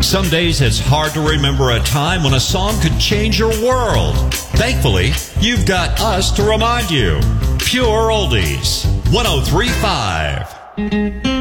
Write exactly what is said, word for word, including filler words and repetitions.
Some days it's hard to remember a time when a song could change your world. Thankfully, you've got us to remind you. Pure Oldies, one oh three point five.